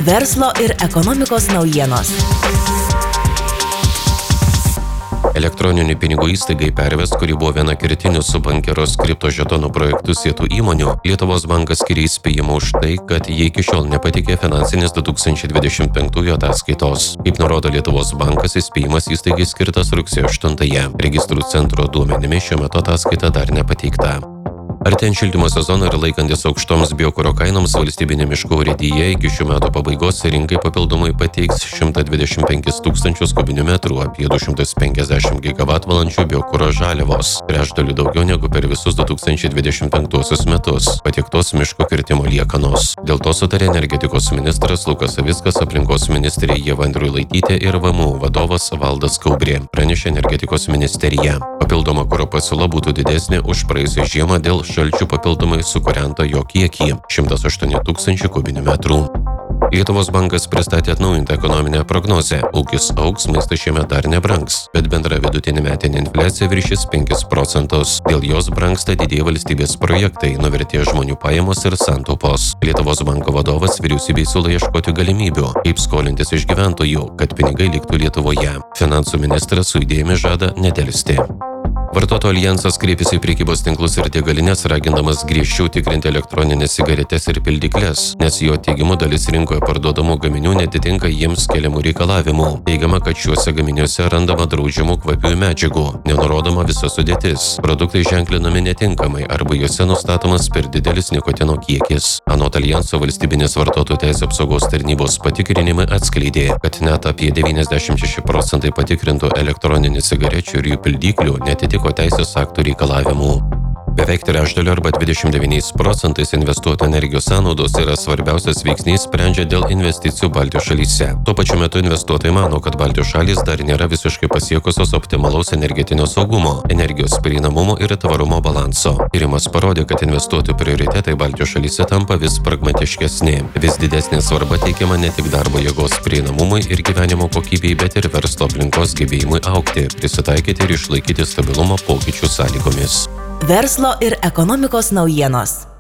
Verslo ir ekonomikos naujienos. Elektroninių pinigų įstaigai Pervest, kuri buvo viena kertinių su bankeros kriptožetonų projektų sietų įmonių, Lietuvos bankas skiria įspėjimą už tai, kad jie iki šiol nepateikė finansinės 2025 ataskaitos. Kaip nurodo Lietuvos bankas, įspėjimas įstaigai skirtas rugsėjo 8-ąją. Registrų centro duomenimis šiuo metu ataskaita dar nepateikta. Artėjant šildymo sezoną ir laikantis aukštoms biokuro kainoms, valstybinė miškų urėdija iki šių metų pabaigos rinkai papildomai pateiks 125 tūkstančius kubinių metrų, apie 250 gigavatvalandžių biokuro žaliavos, trečdaliu daugiau negu per visus 2025 metus patiektos miško kirtimo liekanos. Dėl to sutarė energetikos ministras Lukas Savickas, aplinkos ministrė Ieva Andriulaitytė ir VMU vadovas Valdas Kaubrė, pranešė energetikos ministerija. Papildoma kuro pasiūla būtų didesnė už praėjusią žiemą dėl šalčių papildomai sukūrenta jo kiekį – 108 tūkstančių kubinių metrų. Lietuvos bankas pristatė atnaujintą ekonominę prognozę. Ūkis augs, maistas šiemet dar nebrangs, bet bendra vidutinė metinė infliacija viršys 5%. Dėl jos brangsta didieji valstybės projektai, nuvertė žmonių pajamos ir santaupos. Lietuvos banko vadovas vyriausybei siūlo ieškoti galimybių, kaip skolintis iš gyventojų, kad pinigai liktų Lietuvoje. Finansų ministras su idėjomis žada nedelsti. Vartotojų alijansas kreipėsi į prekybos tinklus ir degalines, ragindamas griežčiau tikrinti elektroninės cigaretes ir pildyklės, nes jo teigimu dalis rinkoje parduodamų gaminių netitinka jiems keliamų reikalavimų. Teigiama, kad šiuose gaminiuose randama draudžiamų kvapiųjų medžiagų, nenurodoma visa sudėtis. Produktai ženklinami netinkamai arba juose nustatomas per didelis nikotino kiekis. Anot alijanso valstybinės vartotojų teisių apsaugos tarnybos patikrinimai atskleidė, kad net apie 96% patikrintų elektroninių cigarečių ir jų pildyklių netitiko teisės aktų reikalavimų. Beveik trečdalio arba 29% investuotų energijos sąnaudos yra svarbiausias veiksnys sprendžia dėl investicijų Baltijos šalyse. Tuo pačiu metu investuotojai mano, kad Baltijos šalys dar nėra visiškai pasiekusios optimalaus energetinio saugumo, energijos prieinamumo ir tvarumo balanso. Tyrimas parodė, kad investuotojų prioritetai Baltijos šalyse tampa vis pragmatiškesni. Vis didesnė svarba teikiama ne tik darbo jėgos prieinamumui ir gyvenimo kokybei, bet ir verslo aplinkos gebėjimui augti, prisitaikyti ir išlaikyti stabilumą pokyčių sąlygomis. Verslo ir ekonomikos naujienos.